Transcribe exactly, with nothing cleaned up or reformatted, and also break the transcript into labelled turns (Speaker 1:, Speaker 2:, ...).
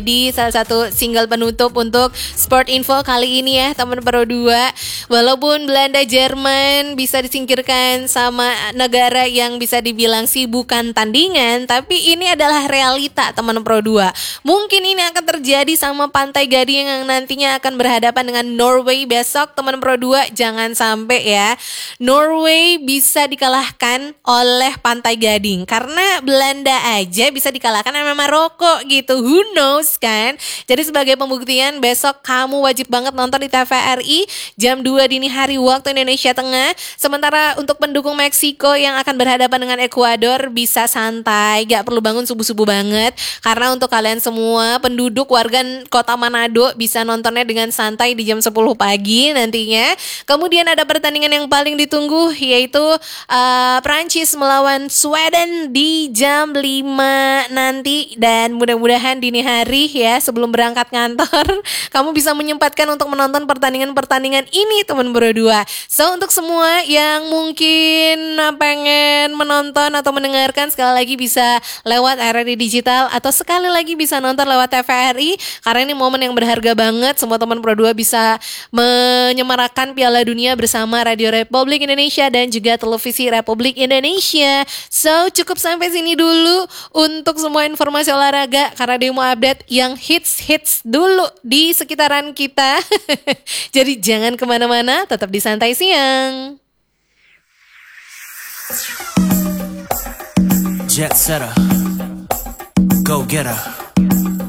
Speaker 1: di salah satu single penutup untuk Sport Info kali ini ya teman Pro dua. Walaupun Belanda Jerman bisa disingkirkan sama negara yang bisa dibilang sih bukan tandingan, tapi ini adalah realita teman Pro dua. Mungkin ini akan terjadi sama Pantai Gading yang nantinya akan berhadapan dengan Norway besok teman Pro dua. Jangan sampai ya Norway bisa dikalahkan oleh Pantai Gading, karena Belanda aja bisa dikalahkan sama Maroko gitu. Who knows kan? Jadi sebagai pembuktian, besok kamu wajib banget nonton di T V R I jam dua dini hari waktu Indonesia Tengah. Sementara untuk pendukung Meksiko yang akan berhadapan dengan Ekuador bisa santai, gak perlu bangun subuh-subuh banget. Karena untuk kalian semua penduduk warga kota Manado bisa nontonnya dengan santai di jam sepuluh pagi nantinya. Kemudian ada pertandingan yang paling ditunggu, yaitu uh, Prancis melawan Sweden di jam lima nanti. Dan mudah-mudahan dini hari ya sebelum berangkat kantor kamu bisa menyempatkan untuk menonton pertandingan-pertandingan ini teman Pro dua. So untuk semua yang mungkin pengen menonton atau mendengarkan, sekali lagi bisa lewat R R I Digital atau sekali lagi bisa nonton lewat T V R I, karena ini momen yang berharga banget. Semua teman Pro dua bisa menyemarakan Piala Dunia bersama Radio Republik Indonesia dan juga Televisi Republik Indonesia. So cukup sampai sini dulu untuk semua informasi olahraga, karena dia mau update yang hits-hits dulu di sekitaran kita. Jadi jangan kemana-mana, tetap di Santai Siang.
Speaker 2: Jet setter, go getter.